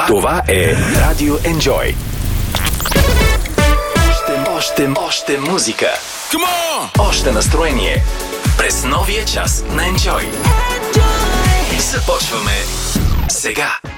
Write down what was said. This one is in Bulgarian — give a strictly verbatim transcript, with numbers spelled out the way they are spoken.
Това, това е Радио Enjoy. Още, още, още музика. Come on! Още настроение. През новия час на Enjoy. Enjoy! Започваме сега.